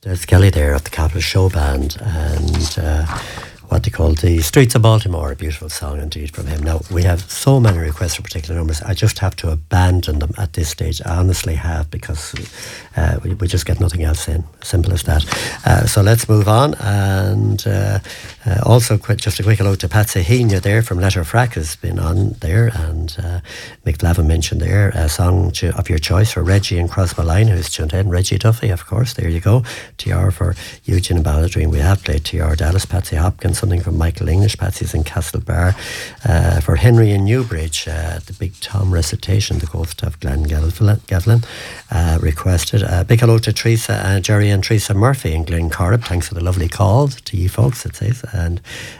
There's Kelly there of the Capital Show Band, and what they call The Streets of Baltimore, a beautiful song indeed from him. Now, we have so many requests for particular numbers, I just have to abandon them at this stage. I honestly have, because we just get nothing else in. Simple as that. So let's move on, and also just a quick hello to Patsy Heaney there from Letterfrack has been on there, and Mick Flavin mentioned there a song of your choice for Reggie and Crossmalline, who's tuned in. Reggie Duffy, of course, there you go. TR for Eugene and Balladrine. We have played TR Dallas, Patsy Hopkins, something from Michael English, Patsy's in Castlebar. For Henry in Newbridge, the Big Tom recitation, the ghost of Glenn Gavlin, requested. Big hello to Teresa, Jerry and Teresa Murphy in Glencorrib. Thanks for the lovely calls to you folks, it says. And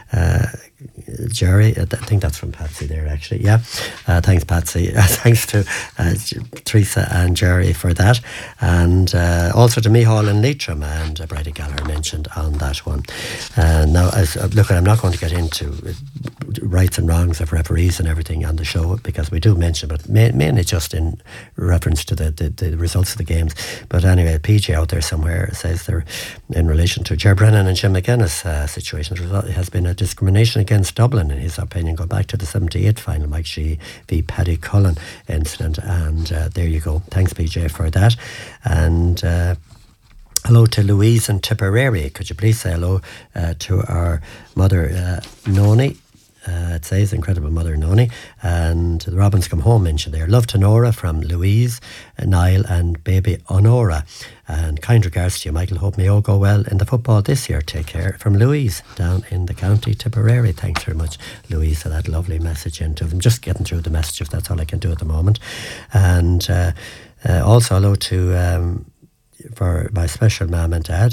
Jerry, I think that's from Patsy there actually, yeah. Thanks Patsy, thanks to Teresa and Jerry for that, and also to Mihal and Leitrim, and Brady Gallagher mentioned on that one. Now, look, I'm not going to get into rights and wrongs of referees and everything on the show, because we do mention, but mainly just in reference to the results of the games. But anyway, PJ out there somewhere says they're in relation to Ger Brennan and Jim McGuinness situation. There has been a discrimination against Dublin, in his opinion, going back to the 78 final, Mike Sheehy v Paddy Cullen incident, and there you go. Thanks PJ for that. And hello to Louise in Tipperary. Could you please say hello to our mother Noni? It says incredible mother Noni, and the Robins Come Home mentioned there. Love to Nora from Louise, Niall and baby Honora, and kind regards to you, Michael. Hope may all go well in the football this year. Take care, from Louise down in the county Tipperary. Thanks very much, Louise, for that lovely message into them. Just getting through the messages, that's all I can do at the moment. And also hello to for my special mum and dad,